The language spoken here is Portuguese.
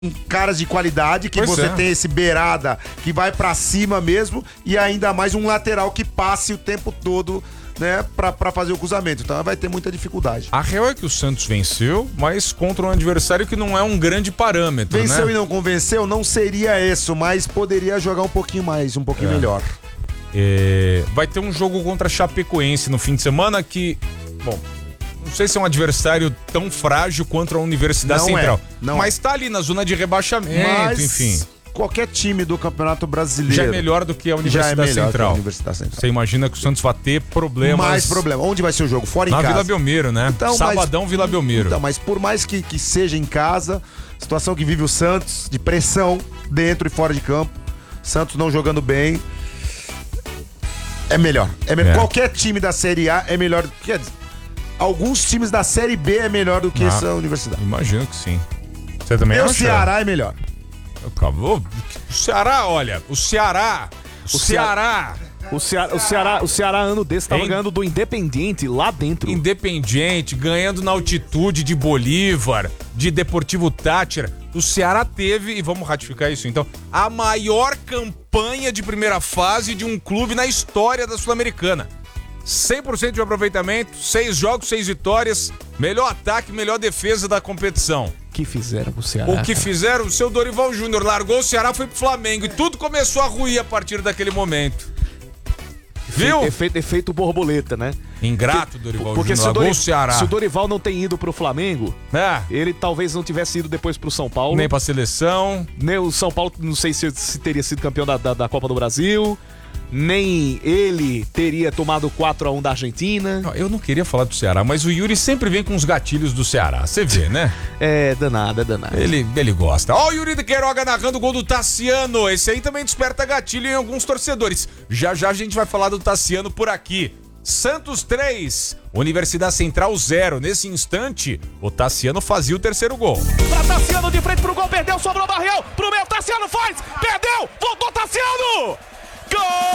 caras de qualidade, que você tem esse beirada que vai pra cima mesmo, e ainda mais um lateral que passe o tempo todo, né, pra fazer o cruzamento. Então vai ter muita dificuldade. A real é que o Santos venceu, mas contra um adversário que não é um grande parâmetro, venceu, né? E não convenceu, não seria isso, mas poderia jogar um pouquinho mais, um pouquinho melhor. Vai ter um jogo contra a Chapecoense no fim de semana que, bom, não sei se é um adversário tão frágil quanto a Universidade Central. Mas tá ali na zona de rebaixamento, enfim. Qualquer time do Campeonato Brasileiro já é melhor do que a Universidade Central. Você imagina que o Santos vai ter problemas. Mais problema. Onde vai ser o jogo? Fora em casa. Na Vila Belmiro, né? Então, Sabadão, Vila Belmiro. Então, mas por mais que seja em casa, situação que vive o Santos, de pressão dentro e fora de campo, Santos não jogando bem, é melhor. Qualquer time da Série A é melhor. Quer dizer, alguns times da Série B é melhor do que essa Universidade. Imagino que sim. Você também acha? O Ceará é melhor. O Ceará, olha, o Ceará ano desse tava ganhando do Independiente lá dentro. Independiente, ganhando na altitude de Bolívar, de Deportivo Táchira. O Ceará teve, e vamos ratificar isso então, a maior campanha de primeira fase de um clube na história da Sul-Americana. 100% de aproveitamento, 6 jogos, 6 vitórias, melhor ataque, melhor defesa da competição. O que fizeram com o Ceará? O que fizeram? O seu Dorival Júnior largou o Ceará, foi pro Flamengo e tudo começou a ruir a partir daquele momento. Viu? Efeito borboleta, né? Ingrato, Dorival porque Júnior, largou o Ceará. Se o Dorival não tem ido pro Flamengo, ele talvez não tivesse ido depois pro São Paulo. Nem pra seleção. Nem o São Paulo, não sei se teria sido campeão da Copa do Brasil. Nem ele teria tomado 4-1 da Argentina. Eu não queria falar do Ceará, mas o Yuri sempre vem com os gatilhos do Ceará. Você vê, né? É danado. Ele gosta. Ó, o Yuri de Queiroga narrando o gol do Tassiano. Esse aí também desperta gatilho em alguns torcedores. Já a gente vai falar do Tassiano por aqui. Santos 3, Universidade Central 0. Nesse instante, o Tassiano fazia o terceiro gol. Pra Tassiano de frente pro gol, perdeu, sobrou Barriel. Pro meio, Tassiano faz, perdeu, voltou Tassiano! Gol!